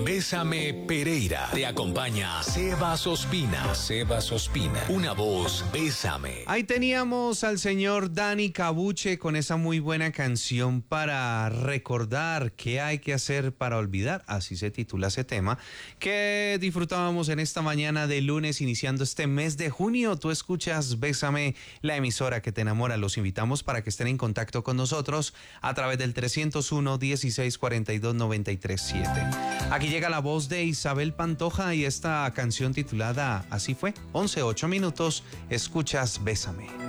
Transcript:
Bésame Pereira. Te acompaña Sebas Ospina. Sebas Ospina. Una voz, Bésame. Ahí teníamos al señor Dani Cabuche con esa muy buena canción para recordar qué hay que hacer para olvidar. Así se titula ese tema que disfrutábamos en esta mañana de lunes iniciando este mes de junio. Tú escuchas Bésame, la emisora que te enamora. Los invitamos para que estén en contacto con nosotros a través del 301-1642-937. Aquí llega la voz de Isabel Pantoja y esta canción titulada Así fue, 11:08. Escuchas Bésame.